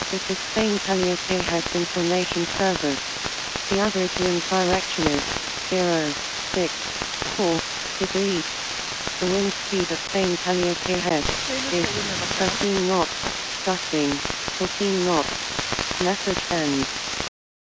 This is Spain Calliope has information service. The average wind direction is 064 degrees. The wind speed at Spain Calliope head is 13 knots, gusting 14 knots. Message ends.